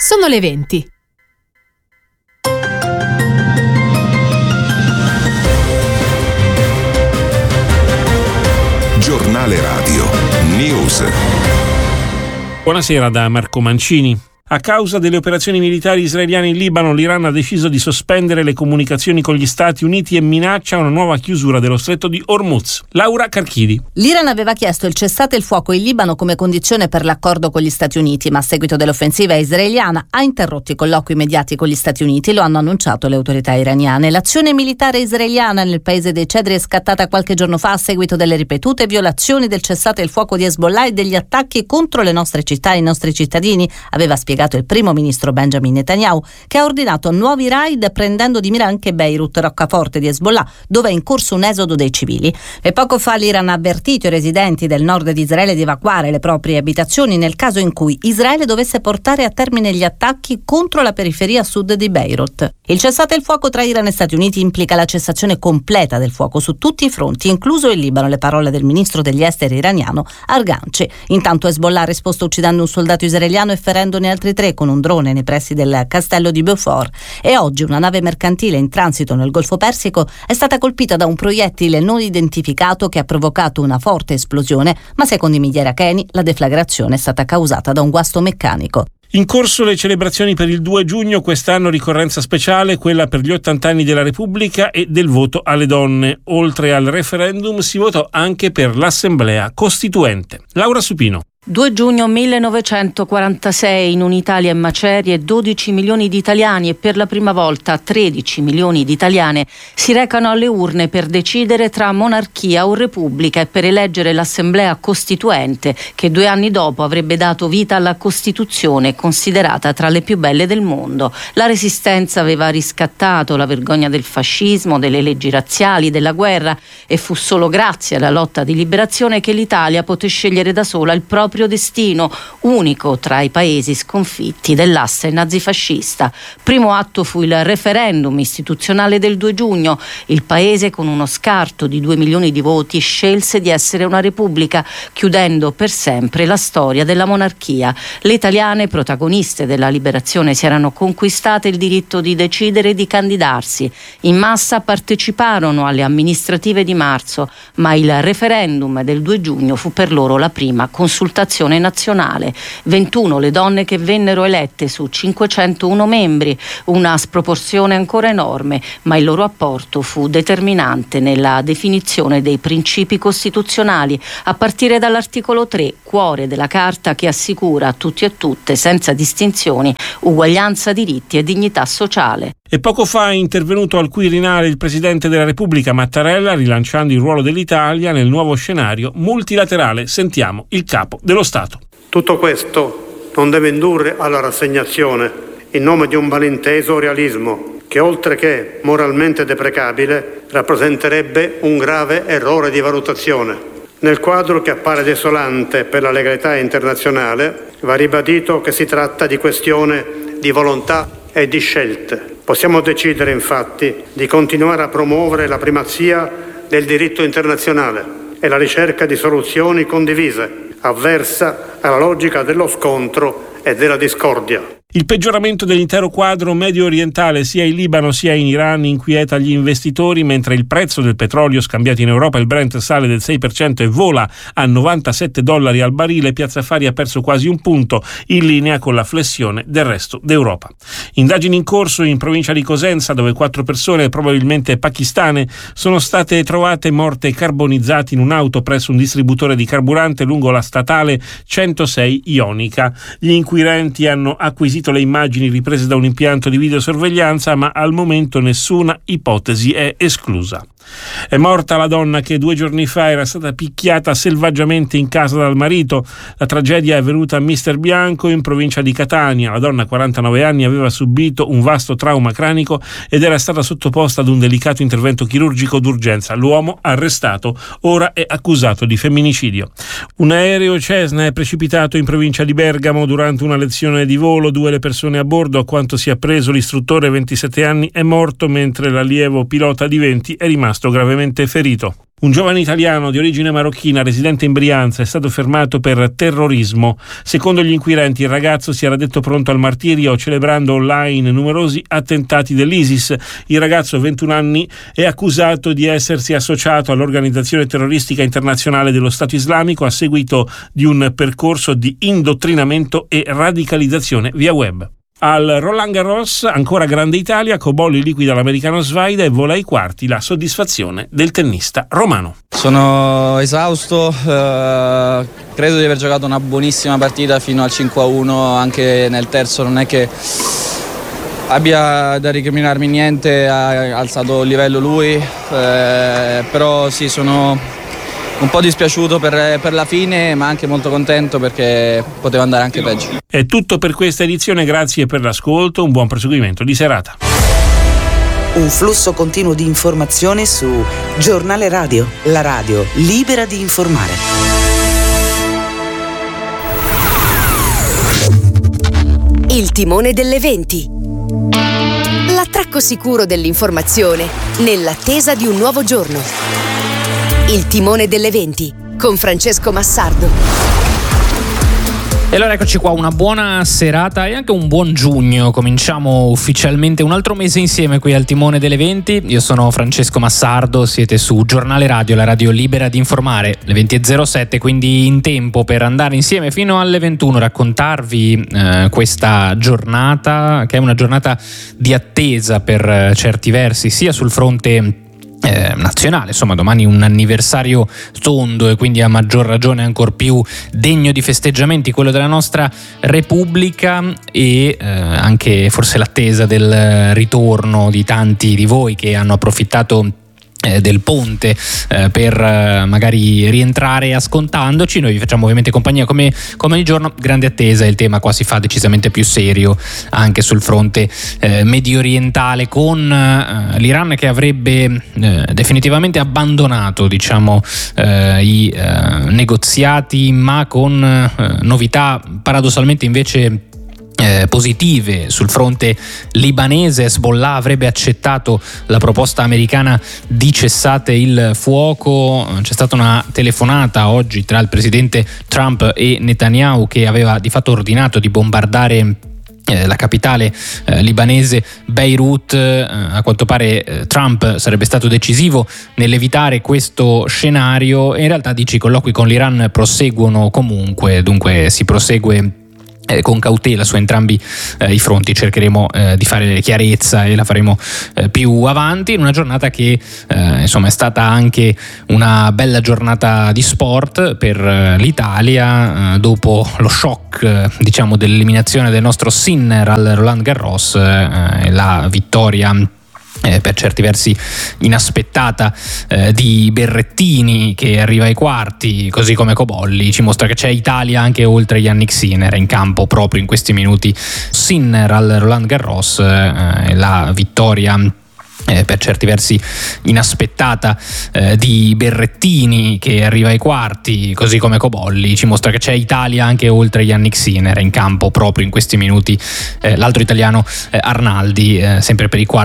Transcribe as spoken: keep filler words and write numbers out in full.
Sono le venti. Giornale Radio News. Buonasera da Marco Mancini. A causa delle operazioni militari israeliane in Libano, l'Iran ha deciso di sospendere le comunicazioni con gli Stati Uniti e minaccia una nuova chiusura dello stretto di Hormuz. Laura Carchidi. L'Iran aveva chiesto il cessate il fuoco in Libano come condizione per l'accordo con gli Stati Uniti, ma a seguito dell'offensiva israeliana ha interrotto i colloqui immediati con gli Stati Uniti, lo hanno annunciato le autorità iraniane. L'azione militare israeliana nel paese dei Cedri è scattata qualche giorno fa a seguito delle ripetute violazioni del cessate il fuoco di Hezbollah e degli attacchi contro le nostre città e i nostri cittadini, aveva spiegato il primo ministro Benjamin Netanyahu, che ha ordinato nuovi raid prendendo di mira anche Beirut, roccaforte di Hezbollah, dove è in corso un esodo dei civili. E poco fa l'Iran ha avvertito i residenti del nord di Israele di evacuare le proprie abitazioni nel caso in cui Israele dovesse portare a termine gli attacchi contro la periferia sud di Beirut. Il cessate il fuoco tra Iran e Stati Uniti implica la cessazione completa del fuoco su tutti i fronti, incluso il Libano, le parole del ministro degli esteri iraniano Arganci. Intanto Hezbollah ha risposto uccidendo un soldato israeliano e ferendone altri tre con un drone nei pressi del castello di Beaufort, e oggi una nave mercantile in transito nel Golfo Persico è stata colpita da un proiettile non identificato che ha provocato una forte esplosione, ma secondo i media iracheni la deflagrazione è stata causata da un guasto meccanico. In corso le celebrazioni per il due giugno, quest'anno ricorrenza speciale, quella per gli ottanta anni della Repubblica e del voto alle donne. Oltre al referendum si votò anche per l'Assemblea Costituente. Laura Supino. due giugno millenovecentoquarantasei, in un'Italia in macerie, dodici milioni di italiani e per la prima volta tredici milioni di italiane si recano alle urne per decidere tra monarchia o repubblica e per eleggere l'Assemblea Costituente, che due anni dopo avrebbe dato vita alla Costituzione, considerata tra le più belle del mondo. La Resistenza aveva riscattato la vergogna del fascismo, delle leggi razziali, della guerra, e fu solo grazie alla lotta di liberazione che l'Italia poté scegliere da sola il proprio destino, unico tra i paesi sconfitti dell'asse nazifascista. Primo atto fu il referendum istituzionale del due giugno. Il paese, con uno scarto di due milioni di voti, scelse di essere una repubblica, chiudendo per sempre la storia della monarchia. Le italiane, protagoniste della liberazione, si erano conquistate il diritto di decidere e di candidarsi. In massa parteciparono alle amministrative di marzo, ma il referendum del due giugno fu per loro la prima consultazione nazionale. ventuno le donne che vennero elette su cinquecentouno membri, una sproporzione ancora enorme, ma il loro apporto fu determinante nella definizione dei principi costituzionali, a partire dall'articolo tre, cuore della Carta, che assicura a tutti e tutte, senza distinzioni, uguaglianza, diritti e dignità sociale. E poco fa è intervenuto al Quirinale il Presidente della Repubblica Mattarella, rilanciando il ruolo dell'Italia nel nuovo scenario multilaterale. Sentiamo il Capo dello Stato. Tutto questo non deve indurre alla rassegnazione in nome di un malinteso realismo che, oltre che moralmente deprecabile, rappresenterebbe un grave errore di valutazione. Nel quadro che appare desolante per la legalità internazionale, va ribadito che si tratta di questione di volontà e di scelte. Possiamo decidere, infatti, di continuare a promuovere la primazia del diritto internazionale e la ricerca di soluzioni condivise, avversa alla logica dello scontro e della discordia. Il peggioramento dell'intero quadro medio orientale, sia in Libano sia in Iran, inquieta gli investitori, mentre il prezzo del petrolio scambiato in Europa, il Brent, sale del sei per cento e vola a novantasette dollari al barile. Piazza Affari ha perso quasi un punto, in linea con la flessione del resto d'Europa. Indagini in corso in provincia di Cosenza, dove quattro persone, probabilmente pakistane, sono state trovate morte carbonizzate in un'auto presso un distributore di carburante lungo la statale centosei Ionica. Gli inquirenti hanno acquisito le immagini riprese da un impianto di videosorveglianza, ma al momento nessuna ipotesi è esclusa. È morta la donna che due giorni fa era stata picchiata selvaggiamente in casa dal marito. La tragedia è avvenuta a Mister Bianco, in provincia di Catania. La donna, quarantanove anni, aveva subito un vasto trauma cranico ed era stata sottoposta ad un delicato intervento chirurgico d'urgenza. L'uomo, arrestato, ora è accusato di femminicidio. Un aereo Cessna è precipitato in provincia di Bergamo durante una lezione di volo. Due le persone a bordo. A quanto si è appreso, l'istruttore, ventisette anni, è morto, mentre l'allievo pilota di venti è rimasto gravemente ferito. Un giovane italiano di origine marocchina residente in Brianza è stato fermato per terrorismo. Secondo gli inquirenti il ragazzo si era detto pronto al martirio celebrando online numerosi attentati dell'ISIS. Il ragazzo, ventuno anni, è accusato di essersi associato all'organizzazione terroristica internazionale dello Stato Islamico a seguito di un percorso di indottrinamento e radicalizzazione via web. Al Roland Garros, ancora grande Italia, Cobolli liquida l'americano Svaida e vola ai quarti, la soddisfazione del tennista romano. Sono esausto, eh, credo di aver giocato una buonissima partita fino al cinque a uno, anche nel terzo non è che abbia da recriminarmi niente, ha alzato il livello lui, eh, però sì, sono un po' dispiaciuto per, per la fine, ma anche molto contento perché poteva andare anche peggio. È tutto per questa edizione, grazie per l'ascolto, un buon proseguimento di serata. Un flusso continuo di informazione su Giornale Radio, la radio libera di informare. Il timone delle venti. L'attracco sicuro dell'informazione nell'attesa di un nuovo giorno. Il timone delle venti con Francesco Massardo. E allora eccoci qua, una buona serata e anche un buon giugno. Cominciamo ufficialmente un altro mese insieme qui al timone delle venti. Io sono Francesco Massardo, siete su Giornale Radio, la radio libera di informare, le venti e zero sette, quindi in tempo per andare insieme fino alle ventuno, raccontarvi eh, questa giornata che è una giornata di attesa per certi versi, sia sul fronte Eh, nazionale, insomma domani un anniversario tondo e quindi a maggior ragione ancor più degno di festeggiamenti quello della nostra Repubblica e eh, anche forse l'attesa del ritorno di tanti di voi che hanno approfittato del ponte eh, per eh, magari rientrare ascoltandoci. Noi vi facciamo ovviamente compagnia come, come ogni giorno, grande attesa, il tema qua si fa decisamente più serio anche sul fronte eh, medio orientale con eh, l'Iran che avrebbe eh, definitivamente abbandonato diciamo eh, i eh, negoziati, ma con eh, novità paradossalmente invece Eh, positive sul fronte libanese. Hezbollah avrebbe accettato la proposta americana di cessate il fuoco. C'è stata una telefonata oggi tra il presidente Trump e Netanyahu che aveva di fatto ordinato di bombardare Eh, la capitale eh, libanese Beirut. Eh, a quanto pare eh, Trump sarebbe stato decisivo nell'evitare questo scenario e in realtà dice i colloqui con l'Iran proseguono comunque, dunque si prosegue Eh, con cautela su entrambi eh, i fronti. Cercheremo eh, di fare chiarezza e la faremo eh, più avanti in una giornata che eh, insomma è stata anche una bella giornata di sport per eh, l'Italia eh, dopo lo shock eh, diciamo dell'eliminazione del nostro Sinner al Roland Garros, eh, la vittoria Eh, per certi versi inaspettata eh, di Berrettini che arriva ai quarti, così come Cobolli, ci mostra che c'è Italia anche oltre Yannick Sinner in campo proprio in questi minuti. Sinner al Roland Garros, eh, la vittoria Eh, per certi versi inaspettata eh, di Berrettini che arriva ai quarti, così come Cobolli, ci mostra che c'è Italia anche oltre Yannick Sinner in campo proprio in questi minuti. Eh, l'altro italiano eh, Arnaldi, eh, sempre per i quarti